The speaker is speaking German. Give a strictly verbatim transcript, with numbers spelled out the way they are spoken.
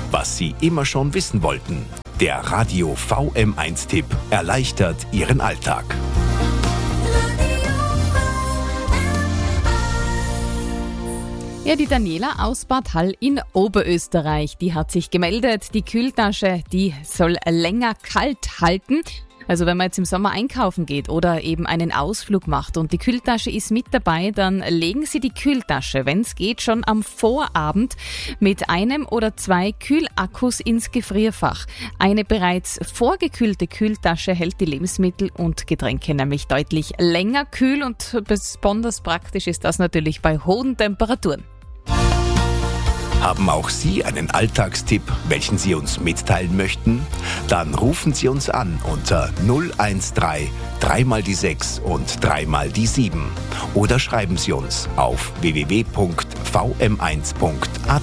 was Sie immer schon wissen wollten. Der Radio V M eins Tipp erleichtert Ihren Alltag. Ja, die Daniela aus Bad Hall in Oberösterreich, die hat sich gemeldet. Die Kühltasche, die soll länger kalt halten. Also wenn man jetzt im Sommer einkaufen geht oder eben einen Ausflug macht und die Kühltasche ist mit dabei, dann legen Sie die Kühltasche, wenn es geht, schon am Vorabend mit einem oder zwei Kühlakkus ins Gefrierfach. Eine bereits vorgekühlte Kühltasche hält die Lebensmittel und Getränke nämlich deutlich länger kühl und besonders praktisch ist das natürlich bei hohen Temperaturen. Haben auch Sie einen Alltagstipp, welchen Sie uns mitteilen möchten? Dann rufen Sie uns an unter null eins drei, drei mal die sechs und drei mal die sieben. Oder schreiben Sie uns auf w w w punkt v m eins punkt a t.